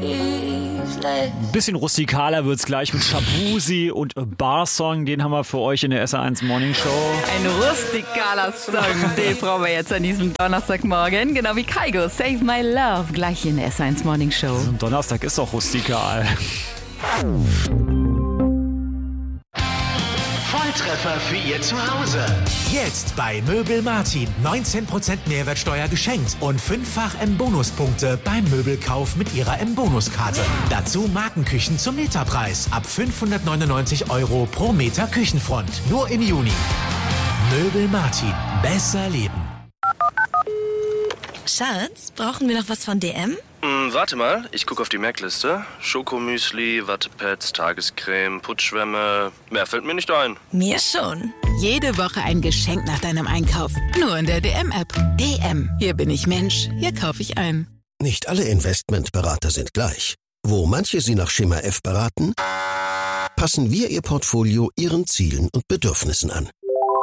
Ein bisschen rustikaler wird's gleich mit Shabuzi und Bar-Song. Den haben wir für euch in der SR1 Morning Show. Ein rustikaler Song, den brauchen wir jetzt an diesem Donnerstagmorgen. Genau wie Kaigo, Save My Love, gleich in der SR1 Morning Show. So ein Donnerstag ist doch rustikal. Volltreffer für Ihr Zuhause. Jetzt bei Möbel Martin. 19% Mehrwertsteuer geschenkt und 5-fach M-Bonuspunkte beim Möbelkauf mit Ihrer M-Bonuskarte. Dazu Markenküchen zum Meterpreis. Ab 599 € pro Meter Küchenfront. Nur im Juni. Möbel Martin. Besser leben. Schatz, brauchen wir noch was von DM? Warte mal, ich gucke auf die Merkliste. Schokomüsli, Wattepads, Tagescreme, Putzschwämme. Mehr fällt mir nicht ein. Mir schon. Jede Woche ein Geschenk nach deinem Einkauf. Nur in der DM-App. DM. Hier bin ich Mensch. Hier kaufe ich ein. Nicht alle Investmentberater sind gleich. Wo manche Sie nach Schema F beraten, passen wir Ihr Portfolio Ihren Zielen und Bedürfnissen an.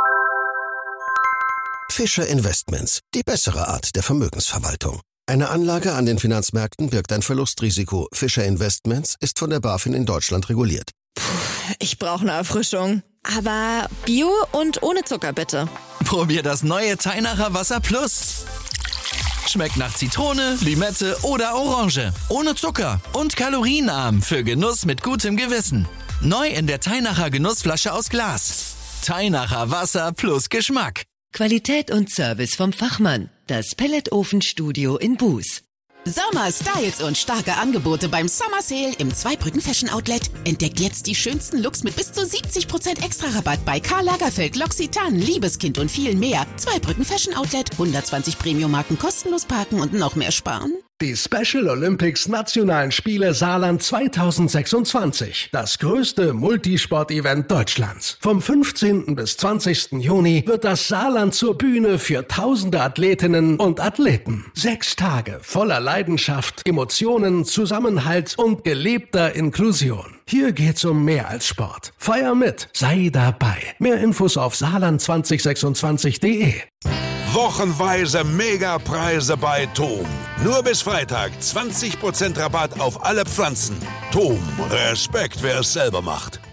Fischer Investments, die bessere Art der Vermögensverwaltung. Eine Anlage an den Finanzmärkten birgt ein Verlustrisiko. Fischer Investments ist von der BaFin in Deutschland reguliert. Ich brauche eine Erfrischung. Aber Bio und ohne Zucker, bitte. Probier das neue Teinacher Wasser Plus. Schmeckt nach Zitrone, Limette oder Orange. Ohne Zucker und kalorienarm für Genuss mit gutem Gewissen. Neu in der Teinacher Genussflasche aus Glas. Teinacher Wasser plus Geschmack. Qualität und Service vom Fachmann. Das Pelletofenstudio in Buß. Sommer, Styles und starke Angebote beim Summer Sale im Zweibrücken Fashion Outlet. Entdeckt jetzt die schönsten Looks mit bis zu 70% Extra-Rabatt bei Karl Lagerfeld, L'Occitane, Liebeskind und viel mehr. Zweibrücken Fashion Outlet, 120 Premium-Marken kostenlos parken und noch mehr sparen. Die Special Olympics Nationalen Spiele Saarland 2026. Das größte Multisport-Event Deutschlands. Vom 15. bis 20. Juni wird das Saarland zur Bühne für tausende Athletinnen und Athleten. 6 Tage voller Leidenschaft, Emotionen, Zusammenhalt und gelebter Inklusion. Hier geht's um mehr als Sport. Feier mit, sei dabei. Mehr Infos auf saarland2026.de. Wochenweise Megapreise bei TOM. Nur bis Freitag 20% Rabatt auf alle Pflanzen. TOM, Respekt, wer es selber macht.